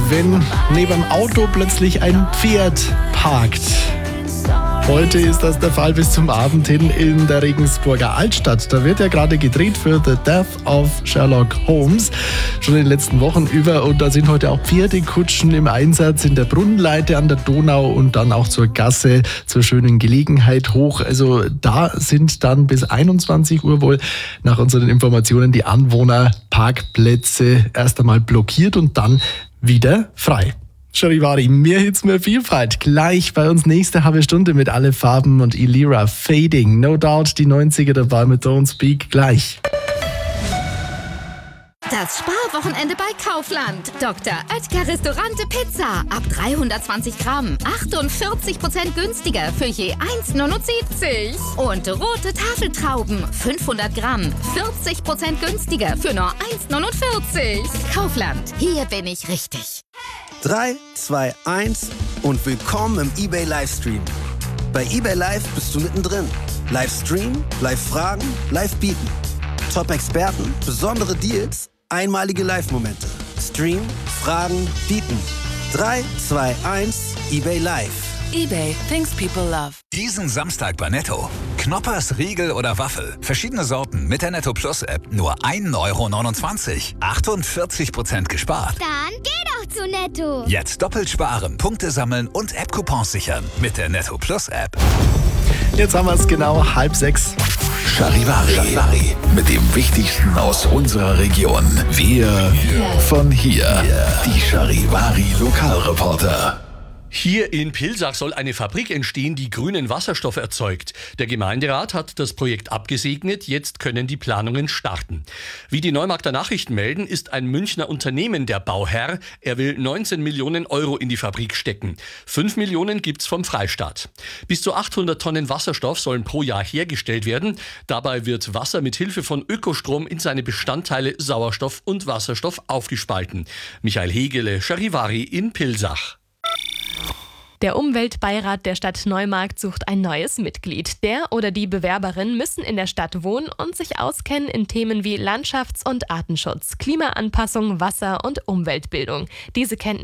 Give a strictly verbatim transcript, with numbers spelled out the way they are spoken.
wenn neben dem Auto plötzlich ein Pferd parkt. Heute ist das der Fall bis zum Abend hin in der Regensburger Altstadt. Da wird ja gerade gedreht für The Death of Sherlock Holmes. Schon in den letzten Wochen über. Und da sind heute auch Pferdekutschen im Einsatz in der Brunnenleite an der Donau und dann auch zur Gasse, zur schönen Gelegenheit hoch. Also da sind dann bis einundzwanzig Uhr wohl nach unseren Informationen die Anwohnerparkplätze erst einmal blockiert und dann wieder frei. Charivari, mehr Hits, mehr Vielfalt. Gleich bei uns nächste halbe Stunde mit Alle Farben und Ilira Fading. No Doubt die neunziger dabei mit Don't Speak. Gleich. Das Sparwochenende bei Kaufland. Doktor Oetker Restaurante Pizza. Ab dreihundertzwanzig Gramm. achtundvierzig Prozent günstiger für je eins neunundsiebzig. Und rote Tafeltrauben. fünfhundert Gramm. vierzig Prozent günstiger für nur eins neunundvierzig. Kaufland. Hier bin ich richtig. drei, zwei, eins und willkommen im eBay Livestream. Bei eBay Live bist du mittendrin. Livestream, Live-Fragen, Live-Bieten. Top-Experten, besondere Deals, einmalige Live-Momente. Stream, Fragen, Bieten. drei, zwei, eins, eBay Live. eBay, things people love. Diesen Samstag bei Netto. Knoppers, Riegel oder Waffel. Verschiedene Sorten mit der Netto Plus App. Nur ein Euro neunundzwanzig. achtundvierzig Prozent gespart. Dann geh doch zu Netto. Jetzt doppelt sparen, Punkte sammeln und App-Coupons sichern. Mit der Netto Plus App. Jetzt haben wir es genau halb sechs. Charivari. Charivari. Mit dem Wichtigsten aus unserer Region. Wir von hier. Die Charivari Lokalreporter. Hier in Pilsach soll eine Fabrik entstehen, die grünen Wasserstoff erzeugt. Der Gemeinderat hat das Projekt abgesegnet, jetzt können die Planungen starten. Wie die Neumarkter Nachrichten melden, ist ein Münchner Unternehmen der Bauherr. Er will neunzehn Millionen Euro in die Fabrik stecken. fünf Millionen gibt's vom Freistaat. Bis zu achthundert Tonnen Wasserstoff sollen pro Jahr hergestellt werden. Dabei wird Wasser mit Hilfe von Ökostrom in seine Bestandteile Sauerstoff und Wasserstoff aufgespalten. Michael Hegele, Charivari in Pilsach. Der Umweltbeirat der Stadt Neumarkt sucht ein neues Mitglied. Der oder die Bewerberin müssen in der Stadt wohnen und sich auskennen in Themen wie Landschafts- und Artenschutz, Klimaanpassung, Wasser- und Umweltbildung. Diese Kenntnisse